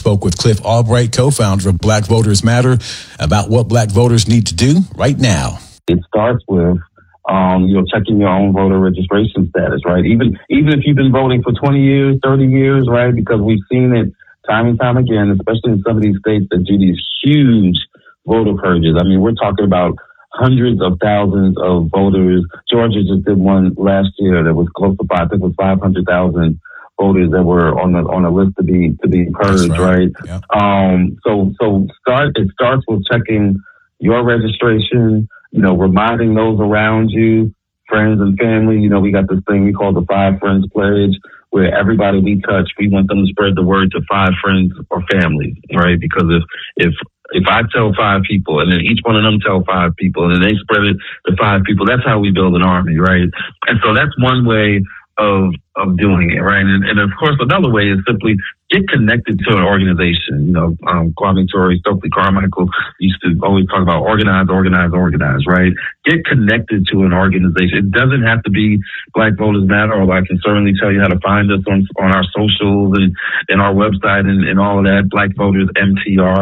spoke with Cliff Albright, co-founder of Black Voters Matter, about what Black voters need to do right now. It starts with checking your own voter registration status, right? Even if you've been voting for 20 years, 30 years, right? Because we've seen it time and time again, especially in some of these states that do these huge voter purges. I mean, we're talking about hundreds of thousands of voters. Georgia just did one last year that was close to 500,000 voters that were on a list to be purged, right? Yeah. It starts with checking your registration, reminding those around you, friends and family. We got this thing we call the 5 Friends Pledge, where everybody we touch, we want them to spread the word to 5 friends or family, right? Because if I tell 5 people and then each one of them tell 5 people and then they spread it to 5 people, that's how we build an army, right? And so that's one way of doing it, right? And of course, another way is simply get connected to an organization. Kwame Ture, Stokely Carmichael used to always talk about organize, right? Get connected to an organization. It doesn't have to be Black Voters Matter, although I can certainly tell you how to find us on our socials and our website and all of that. Black Voters MTR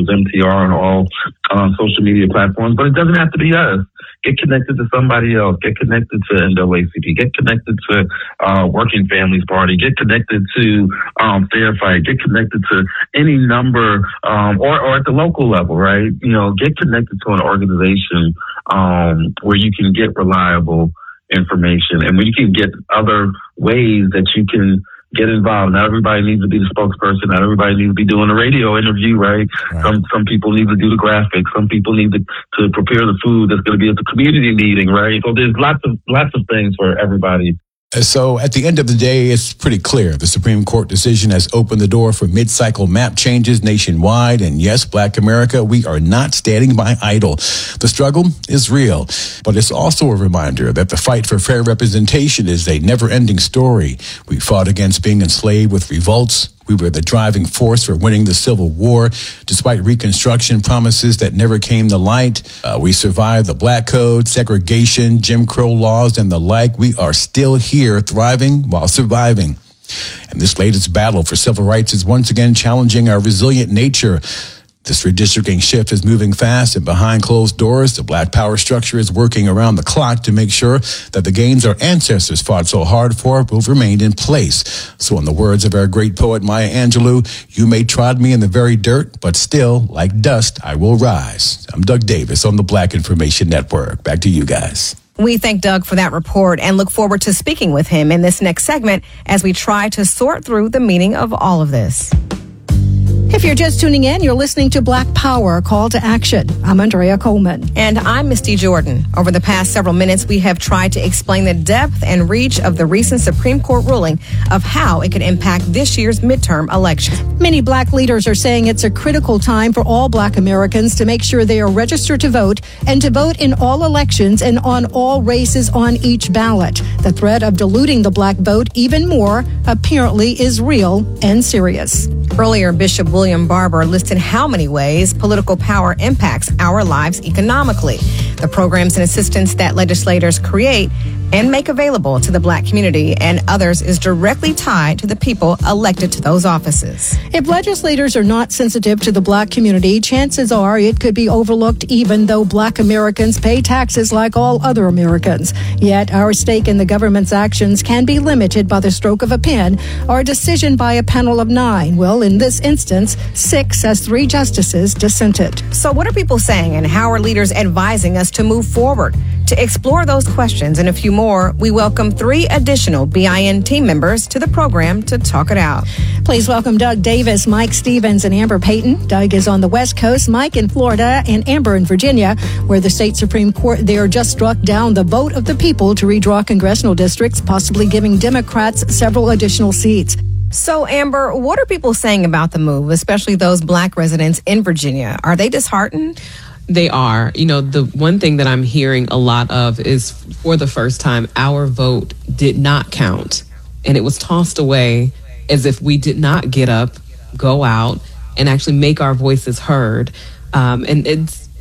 on all social media platforms. But it doesn't have to be us. Get connected to somebody else. Get connected to NAACP. Get connected to Working Families Party. Get connected to Fair Fight. Get connected to any number, or at the local level, right? Get connected to an organization where you can get reliable information and where you can get other ways that you can get involved. Not everybody needs to be the spokesperson. Not everybody needs to be doing a radio interview, right? Some people need to do the graphics. Some people need to prepare the food that's going to be at the community meeting, right? So there's lots of things for everybody. So at the end of the day, it's pretty clear. The Supreme Court decision has opened the door for mid-cycle map changes nationwide. And yes, Black America, we are not standing by idle. The struggle is real, but it's also a reminder that the fight for fair representation is a never-ending story. We fought against being enslaved with revolts. We were the driving force for winning the Civil War, despite Reconstruction promises that never came to light. We survived the Black Code, segregation, Jim Crow laws, and the like. We are still here, thriving while surviving. And this latest battle for civil rights is once again challenging our resilient nature. This redistricting shift is moving fast, and behind closed doors, the Black power structure is working around the clock to make sure that the gains our ancestors fought so hard for will remain in place. So in the words of our great poet Maya Angelou, you may trod me in the very dirt, but still, like dust, I will rise. I'm Doug Davis on the Black Information Network. Back to you guys. We thank Doug for that report and look forward to speaking with him in this next segment as we try to sort through the meaning of all of this. If you're just tuning in, you're listening to Black Power, Call to Action. I'm Andrea Coleman. And I'm Misty Jordan. Over the past several minutes, we have tried to explain the depth and reach of the recent Supreme Court ruling of how it could impact this year's midterm election. Many Black leaders are saying it's a critical time for all Black Americans to make sure they are registered to vote and to vote in all elections and on all races on each ballot. The threat of diluting the Black vote even more apparently is real and serious. Earlier, Bishop William Barber listed how many ways political power impacts our lives economically. The programs and assistance that legislators create and make available to the Black community and others is directly tied to the people elected to those offices. If legislators are not sensitive to the Black community, chances are it could be overlooked even though Black Americans pay taxes like all other Americans. Yet our stake in the government's actions can be limited by the stroke of a pen or a decision by a panel of 9. Well, in this instance, 6 as 3 justices dissented. So what are people saying and how are leaders advising us to move forward? To explore those questions and a few more, we welcome 3 additional BIN team members to the program to talk it out. Please welcome Doug Davis, Mike Stevens, and Amber Payton. Doug is on the West Coast, Mike in Florida, and Amber in Virginia, where the state Supreme Court there just struck down the vote of the people to redraw congressional districts, possibly giving Democrats several additional seats. So, Amber, what are people saying about the move, especially those Black residents in Virginia? Are they disheartened? They are. The one thing that I'm hearing a lot of is, for the first time, our vote did not count. And it was tossed away as if we did not get up, go out, and actually make our voices heard. And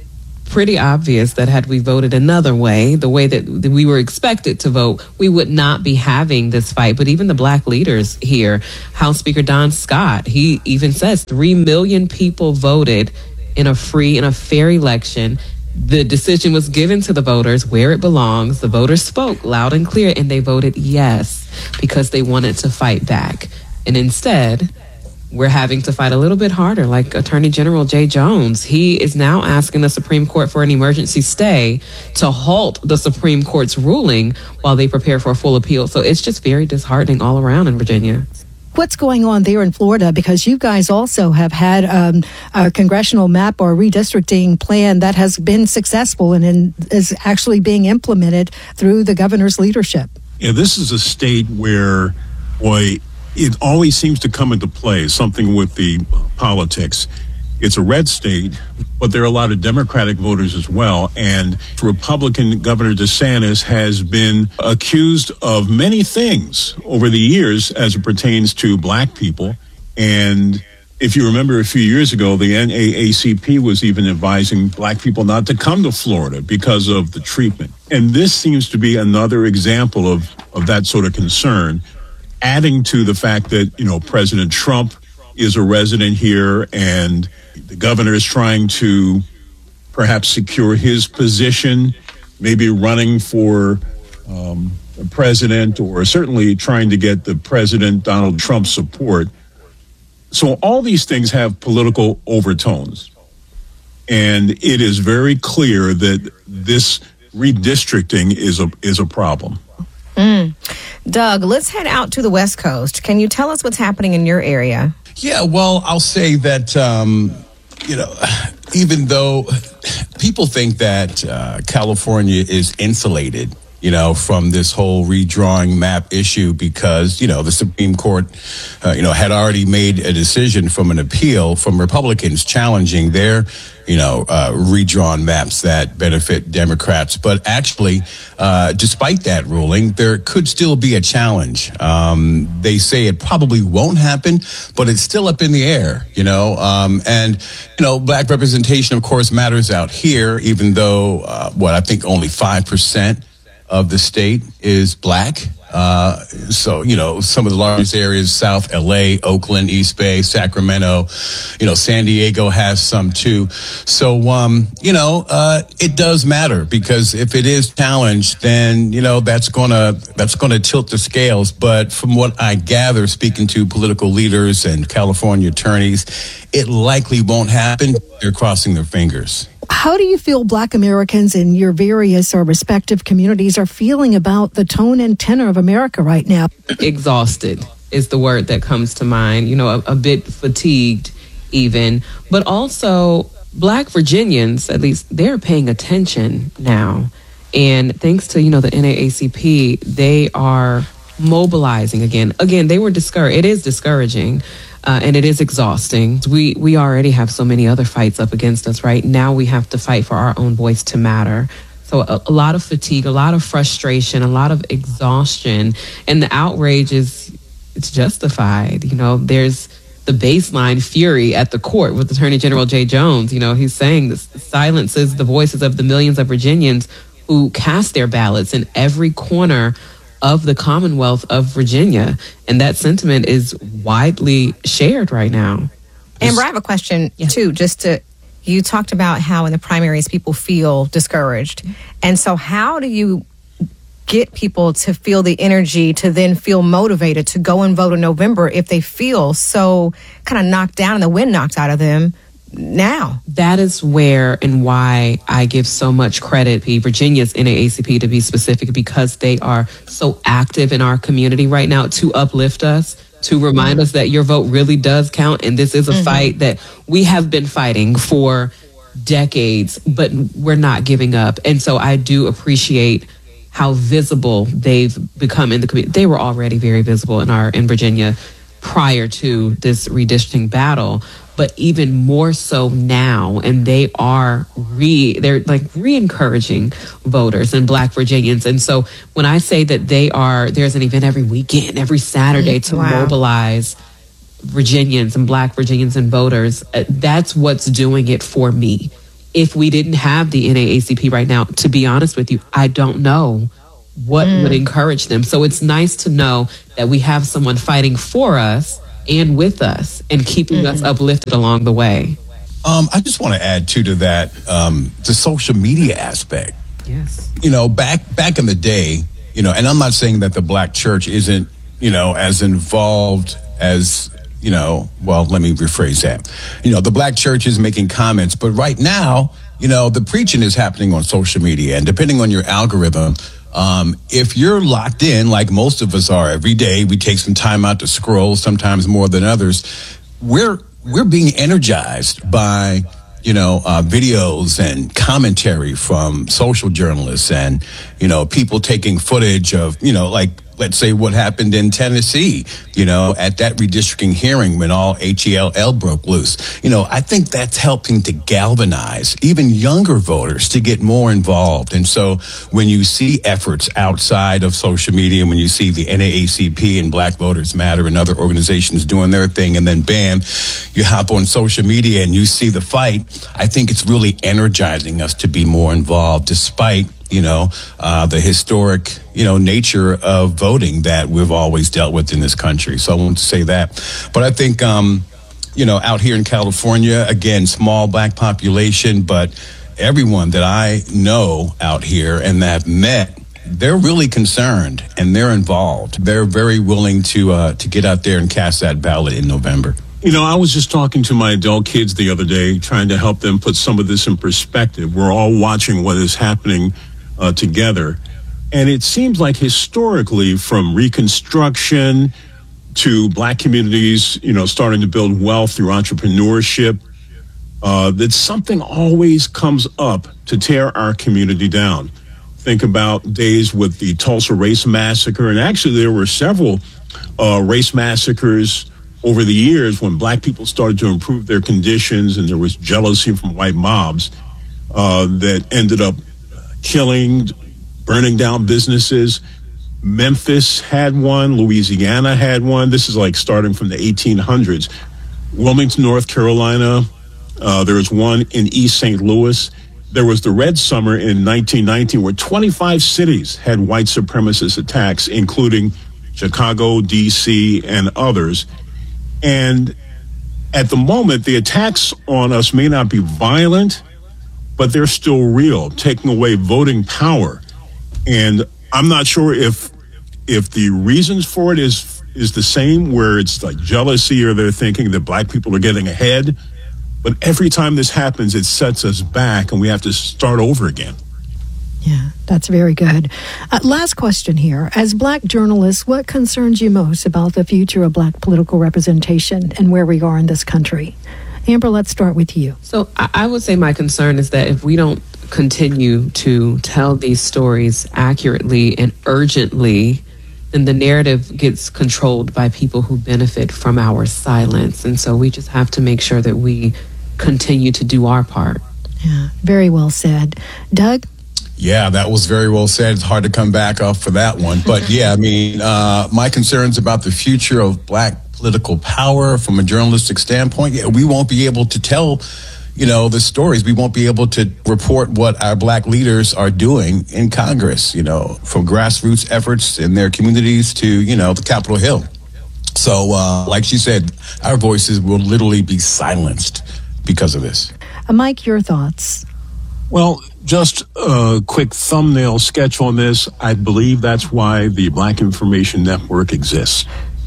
pretty obvious that had we voted another way, the way that we were expected to vote, we would not be having this fight. But even the black leaders here, House Speaker Don Scott, he even says 3 million people voted in a free and a fair election. The decision was given to the voters where it belongs. The voters spoke loud and clear, and they voted yes because they wanted to fight back. And instead, we're having to fight a little bit harder, like Attorney General Jay Jones. He is now asking the Supreme Court for an emergency stay to halt the Supreme Court's ruling while they prepare for a full appeal. So it's just very disheartening all around in Virginia. What's going on there in Florida? Because you guys also have had a congressional map or redistricting plan that has been successful and is actually being implemented through the governor's leadership. Yeah, this is a state where, boy, it always seems to come into play, something with the politics. It's a red state, but there are a lot of Democratic voters as well. And Republican Governor DeSantis has been accused of many things over the years as it pertains to black people. And if you remember a few years ago, the NAACP was even advising black people not to come to Florida because of the treatment. And this seems to be another example of that sort of concern, adding to the fact that, President Trump is a resident here and the governor is trying to perhaps secure his position, maybe running for president or certainly trying to get the President Donald Trump's support. So all these things have political overtones. And it is very clear that this redistricting is a problem. Doug, let's head out to the West Coast. Can you tell us what's happening in your area? Yeah, well, I'll say that, even though people think that California is insulated, from this whole redrawing map issue because, the Supreme Court, had already made a decision from an appeal from Republicans challenging their, redrawn maps that benefit Democrats. But actually, despite that ruling, there could still be a challenge. They say it probably won't happen, but it's still up in the air, black representation, of course, matters out here, even though, I think only 5% of the state is black. So, some of the largest areas, South LA, Oakland, East Bay, Sacramento, San Diego has some too. So, it does matter because if it is challenged, then, that's going to tilt the scales. But from what I gather, speaking to political leaders and California attorneys, it likely won't happen. They're crossing their fingers. How do you feel black Americans in your various or respective communities are feeling about the tone and tenor of America right now? Exhausted is the word that comes to mind, a bit fatigued even, but also black Virginians, at least they're paying attention now. And thanks to, the NAACP, they are mobilizing again. Again, they were discouraged. It is discouraging. And it is exhausting. We already have so many other fights up against us, right? Now we have to fight for our own voice to matter. So a lot of fatigue, a lot of frustration, a lot of exhaustion. And the outrage it's justified. There's the baseline fury at the court with Attorney General Jay Jones. He's saying this silences the voices of the millions of Virginians who cast their ballots in every corner of the Commonwealth of Virginia. And that sentiment is widely shared right now. Amber, I have a question, too, you talked about how in the primaries people feel discouraged. And so how do you get people to feel the energy to then feel motivated to go and vote in November if they feel so kind of knocked down and the wind knocked out of them now? That is where and why I give so much credit to Virginia's NAACP, to be specific, because they are so active in our community right now to uplift us, to remind us that your vote really does count. And this is a fight that we have been fighting for decades, but we're not giving up. And so I do appreciate how visible they've become in the community. They were already very visible in Virginia prior to this redistricting battle, but even more so now. And they are they're re-encouraging voters and black Virginians. And so when I say that there's an event every weekend, every Saturday to mobilize Virginians and black Virginians and voters, that's what's doing it for me. if we didn't have the NAACP right now, to be honest with you, I don't know what would encourage them. So it's nice to know that we have someone fighting for us and with us and keeping us uplifted along the way. I just want to add to that, the social media aspect. Yes. Back in the day, and I'm not saying that the Black church isn't, as involved as, well, let me rephrase that. The Black church is making comments, but right now, the preaching is happening on social media, and depending on your algorithm, if you're locked in, like most of us are every day, we take some time out to scroll, sometimes more than others. We're being energized by, videos and commentary from social journalists and, people taking footage of, let's say what happened in Tennessee, at that redistricting hearing when all HELL broke loose. I think that's helping to galvanize even younger voters to get more involved. And so when you see efforts outside of social media, when you see the NAACP and Black Voters Matter and other organizations doing their thing, and then bam, you hop on social media and you see the fight, I think it's really energizing us to be more involved despite the historic, nature of voting that we've always dealt with in this country. So I want to say that. But I think, out here in California, again, small Black population, but everyone that I know out here and that I've met, they're really concerned and they're involved. They're very willing to get out there and cast that ballot in November. I was just talking to my adult kids the other day, trying to help them put some of this in perspective. We're all watching what is happening together. And it seems like historically, from Reconstruction to Black communities, starting to build wealth through entrepreneurship, that something always comes up to tear our community down. Think about days with the Tulsa Race Massacre. And actually, there were several race massacres over the years when Black people started to improve their conditions and there was jealousy from white mobs that ended up killing, burning down businesses. Memphis had one. Louisiana had one. This is like starting from the 1800s. Wilmington, North Carolina. There was one in East St. Louis. There was the Red Summer in 1919 where 25 cities had white supremacist attacks, including Chicago, D.C., and others. And at the moment, the attacks on us may not be violent, but they're still real, taking away voting power. And I'm not sure if the reasons for it is the same, where it's like jealousy or they're thinking that Black people are getting ahead. But every time this happens, it sets us back and we have to start over again. Yeah, that's very good. Last question here. As Black journalists, what concerns you most about the future of Black political representation and where we are in this country? Amber, let's start with you. So I would say my concern is that if we don't continue to tell these stories accurately and urgently, then the narrative gets controlled by people who benefit from our silence. And so we just have to make sure that we continue to do our part. Yeah, very well said. Doug? Yeah, that was very well said. It's hard to come back off for that one. But yeah, my concerns about the future of Black political power from a journalistic standpoint, we won't be able to tell, the stories. We won't be able to report what our Black leaders are doing in Congress, from grassroots efforts in their communities to, the Capitol Hill. So, like she said, our voices will literally be silenced because of this. Mike, your thoughts? Well, just a quick thumbnail sketch on this. I believe that's why the Black Information Network exists.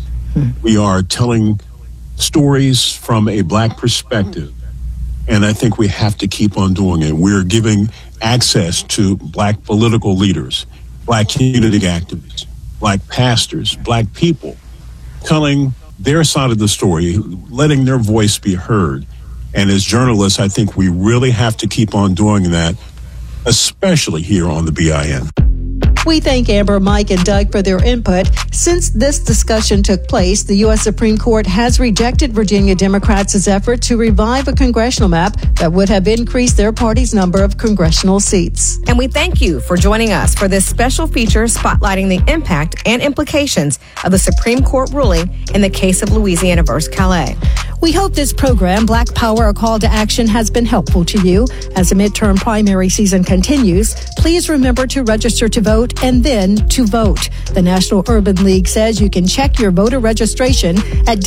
We are telling stories from a Black perspective, and I think we have to keep on doing it. We're giving access to Black political leaders, Black community activists, Black pastors, Black people, telling their side of the story, letting their voice be heard. And as journalists, I think we really have to keep on doing that, especially here on the BIN. We thank Amber, Mike, and Doug for their input. Since this discussion took place, the U.S. Supreme Court has rejected Virginia Democrats' effort to revive a congressional map that would have increased their party's number of congressional seats. And we thank you for joining us for this special feature spotlighting the impact and implications of the Supreme Court ruling in the case of Louisiana versus Calais. We hope this program, Black Power, A Call to Action, has been helpful to you. As the midterm primary season continues, please remember to register to vote and then to vote. The National Urban League says you can check your voter registration at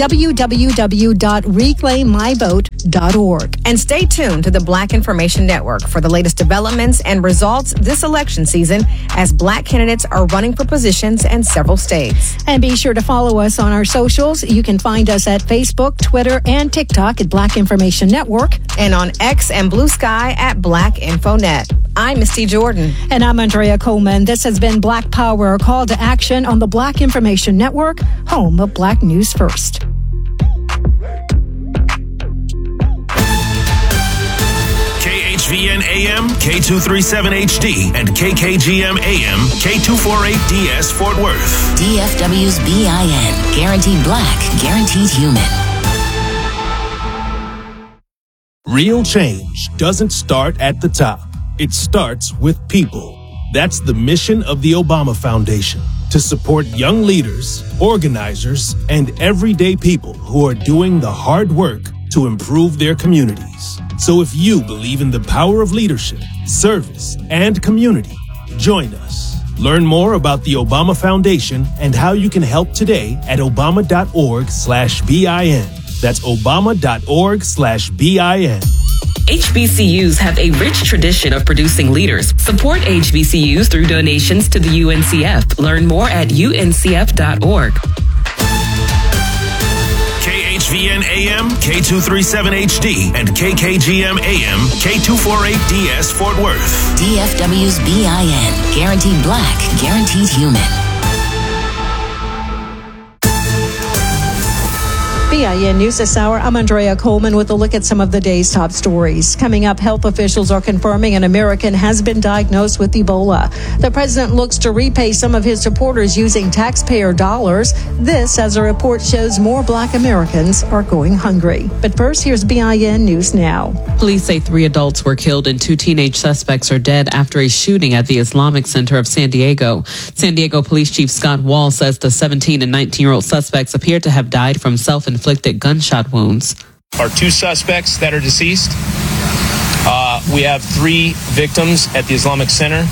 www.reclaimmyvote.org. And stay tuned to the Black Information Network for the latest developments and results this election season as Black candidates are running for positions in several states. And be sure to follow us on our socials. You can find us at Facebook, Twitter, and TikTok at Black Information Network. And on X and Blue Sky at Black InfoNet. I'm Misty Jordan. And I'm Andrea Coleman. This has been Black Power, A Call to Action on the Black Information Network, home of Black News First. KHVN AM, K237HD, and KKGM AM, K248DS Fort Worth. DFW's BIN. Guaranteed Black, guaranteed human. Real change doesn't start at the top. It starts with people. That's the mission of the Obama Foundation, to support young leaders, organizers, and everyday people who are doing the hard work to improve their communities. So if you believe in the power of leadership, service, and community, join us. Learn more about the Obama Foundation and how you can help today at obama.org/BIN. That's obama.org/BIN. HBCUs have a rich tradition of producing leaders. Support HBCUs through donations to the UNCF. Learn more at uncf.org. KHVN AM, K237HD, and KKGM AM, K248DS Fort Worth. DFW's BIN. Guaranteed Black, guaranteed human. BIN News this hour. I'm Andrea Coleman with a look at some of the day's top stories. Coming up, health officials are confirming an American has been diagnosed with Ebola. The president looks to repay some of his supporters using taxpayer dollars. This, as a report shows, more Black Americans are going hungry. But first, here's BIN News Now. Police say 3 adults were killed and 2 teenage suspects are dead after a shooting at the Islamic Center of San Diego. San Diego Police Chief Scott Wall says the 17 and 19-year-old suspects appear to have died from self-inflicted gunshot wounds. Our 2 suspects that are deceased. We have 3 victims at the Islamic Center.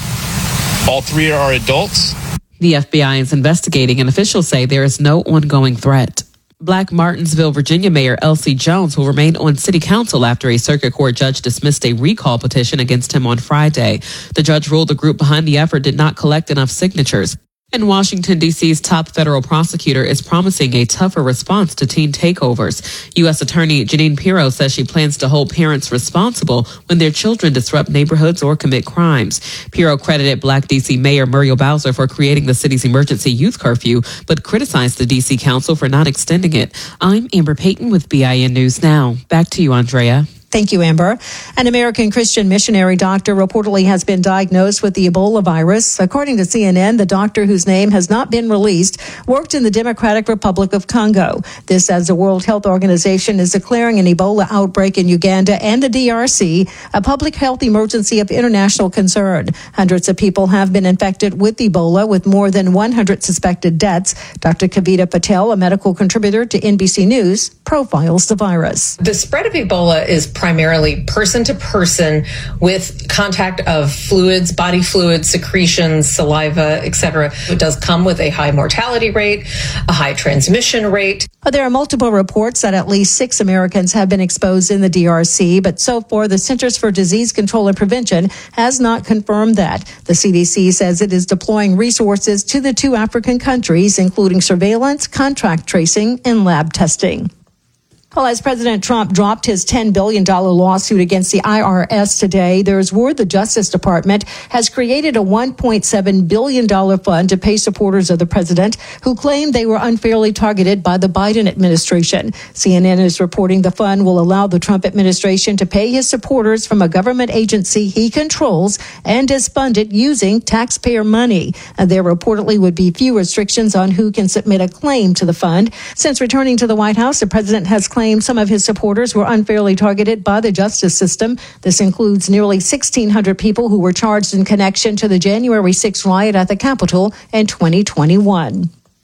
All 3 are adults. The FBI is investigating, and officials say there is no ongoing threat. Black Martinsville, Virginia Mayor Elsie Jones will remain on city council after a circuit court judge dismissed a recall petition against him on Friday. The judge ruled the group behind the effort did not collect enough signatures. And Washington, D.C.'s top federal prosecutor is promising a tougher response to teen takeovers. U.S. Attorney Jeanine Pirro says she plans to hold parents responsible when their children disrupt neighborhoods or commit crimes. Pirro credited Black D.C. Mayor Muriel Bowser for creating the city's emergency youth curfew, but criticized the D.C. Council for not extending it. I'm Amber Payton with BIN News Now. Back to you, Andrea. Thank you, Amber. An American Christian missionary doctor reportedly has been diagnosed with the Ebola virus. According to CNN, the doctor, whose name has not been released, worked in the Democratic Republic of Congo. This as the World Health Organization is declaring an Ebola outbreak in Uganda and the DRC a public health emergency of international concern. Hundreds of people have been infected with Ebola, with more than 100 suspected deaths. Dr. Kavita Patel, a medical contributor to NBC News, profiles the virus. The spread of Ebola is primarily person to person with contact of fluids, body fluids, secretions, saliva, etc. It does come with a high mortality rate, a high transmission rate. There are multiple reports that at least 6 Americans have been exposed in the DRC, but so far the Centers for Disease Control and Prevention has not confirmed that. The CDC says it is deploying resources to the 2 African countries, including surveillance, contract tracing, and lab testing. Well, as President Trump dropped his $10 billion lawsuit against the IRS today, there's word the Justice Department has created a $1.7 billion fund to pay supporters of the president who claim they were unfairly targeted by the Biden administration. CNN is reporting the fund will allow the Trump administration to pay his supporters from a government agency he controls and is funded using taxpayer money. There reportedly would be few restrictions on who can submit a claim to the fund. Since returning to the White House, the president has claimed some of his supporters were unfairly targeted by the justice system. This includes nearly 1,600 people who were charged in connection to the January 6th riot at the Capitol in 2021.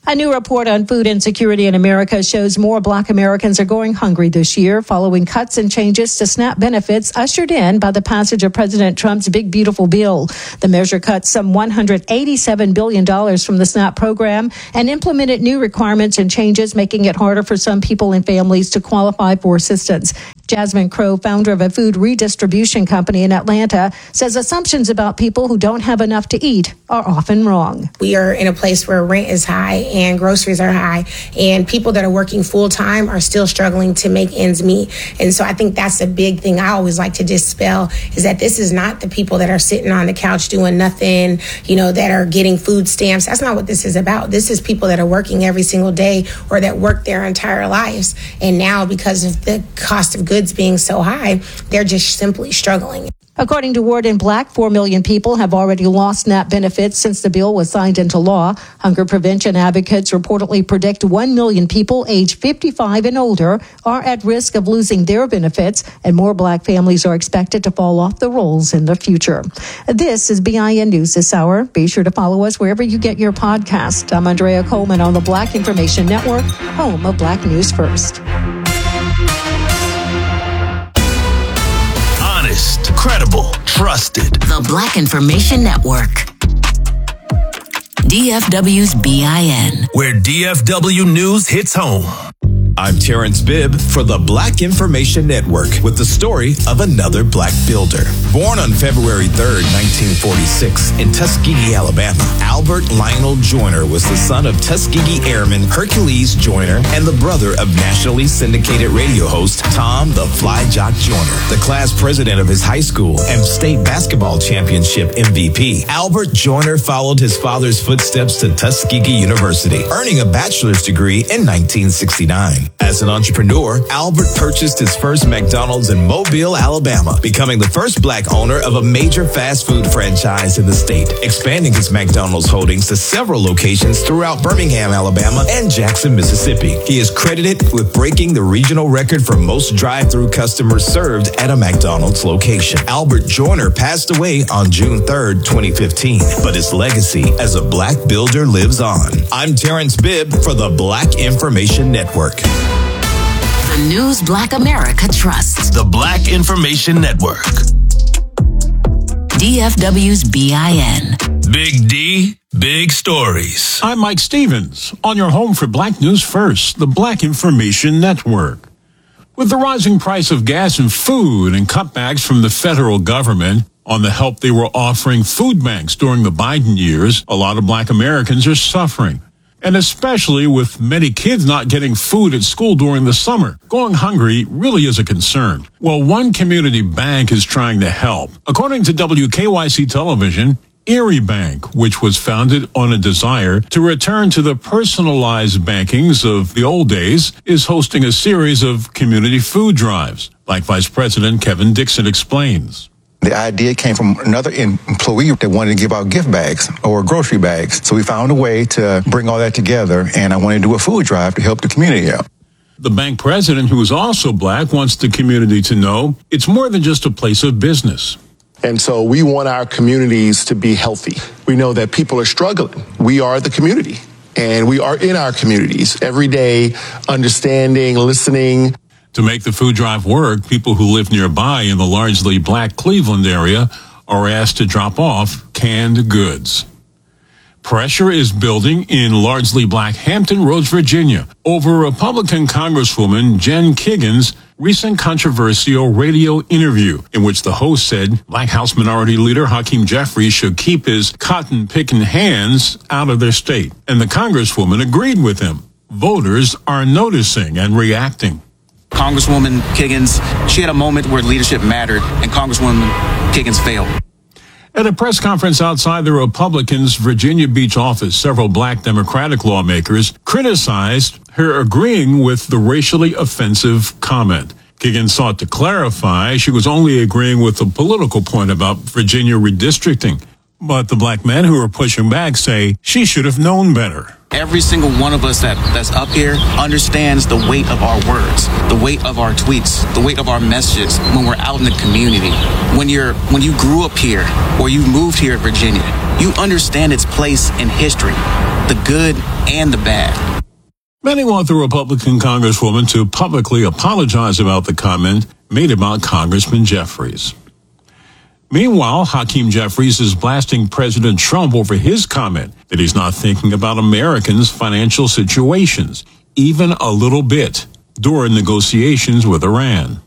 A new report on food insecurity in America shows more Black Americans are going hungry this year following cuts and changes to SNAP benefits ushered in by the passage of President Trump's Big Beautiful Bill. The measure cut some $187 billion from the SNAP program and implemented new requirements and changes, making it harder for some people and families to qualify for assistance. Jasmine Crow, founder of a food redistribution company in Atlanta, says assumptions about people who don't have enough to eat are often wrong. We are in a place where rent is high and groceries are high, and people that are working full time are still struggling to make ends meet. And so I think that's a big thing I always like to dispel, is that this is not the people that are sitting on the couch doing nothing, that are getting food stamps. That's not what this is about. This is people that are working every single day or that work their entire lives. And now, because of the cost of goods being so high, they're just simply struggling. According to Word in Black, 4 million people have already lost SNAP benefits since the bill was signed into law. Hunger prevention advocates reportedly predict 1 million people aged 55 and older are at risk of losing their benefits, and more Black families are expected to fall off the rolls in the future. This is BIN News this hour. Be sure to follow us wherever you get your podcast. I'm Andrea Coleman on the Black Information Network, home of Black News First. Honest, credible, trusted. The Black Information Network. DFW's BIN. Where DFW news hits home. I'm Terrence Bibb for the Black Information Network with the story of another Black builder. Born on February 3rd, 1946 in Tuskegee, Alabama, Albert Lionel Joyner was the son of Tuskegee Airman Hercules Joyner and the brother of nationally syndicated radio host Tom the Fly Jock Joyner, the class president of his high school and state basketball championship MVP. Albert Joyner followed his father's footsteps to Tuskegee University, earning a bachelor's degree in 1969. As an entrepreneur, Albert purchased his first McDonald's in Mobile, Alabama, becoming the first Black owner of a major fast food franchise in the state, expanding his McDonald's holdings to several locations throughout Birmingham, Alabama, and Jackson, Mississippi. He is credited with breaking the regional record for most drive-through customers served at a McDonald's location. Albert Joyner passed away on June 3rd, 2015, but his legacy as a Black builder lives on. I'm Terrence Bibb for the Black Information Network. The news Black America trusts. The Black Information Network. DFW's BIN. Big D, big stories. I'm Mike Stevens, on your home for Black News First, the Black Information Network. With the rising price of gas and food and cutbacks from the federal government on the help they were offering food banks during the Biden years, a lot of Black Americans are suffering. And especially with many kids not getting food at school during the summer, going hungry really is a concern. Well, one community bank is trying to help. According to WKYC Television, Erie Bank, which was founded on a desire to return to the personalized bankings of the old days, is hosting a series of community food drives, like Vice President Kevin Dixon explains. The idea came from another employee that wanted to give out gift bags or grocery bags. So we found a way to bring all that together, and I wanted to do a food drive to help the community out. The bank president, who is also Black, wants the community to know it's more than just a place of business. And so we want our communities to be healthy. We know that people are struggling. We are the community, and we are in our communities every day, understanding, listening. To make the food drive work, people who live nearby in the largely Black Cleveland area are asked to drop off canned goods. Pressure is building in largely Black Hampton Roads, Virginia, over Republican Congresswoman Jen Kiggins' recent controversial radio interview in which the host said Black House Minority Leader Hakeem Jeffries should keep his cotton-picking hands out of their state. And the Congresswoman agreed with him. Voters are noticing and reacting. Congresswoman Kiggins, she had a moment where leadership mattered, and Congresswoman Kiggins failed. At a press conference outside the Republicans' Virginia Beach office, several Black Democratic lawmakers criticized her agreeing with the racially offensive comment. Kiggins sought to clarify she was only agreeing with the political point about Virginia redistricting. But the Black men who are pushing back say she should have known better. Every single one of us that's up here understands the weight of our words, the weight of our tweets, the weight of our messages when we're out in the community. When you grew up here or you moved here in Virginia, you understand its place in history, the good and the bad. Many want the Republican Congresswoman to publicly apologize about the comment made about Congressman Jeffries. Meanwhile, Hakeem Jeffries is blasting President Trump over his comment that he's not thinking about Americans' financial situations, even a little bit, during negotiations with Iran.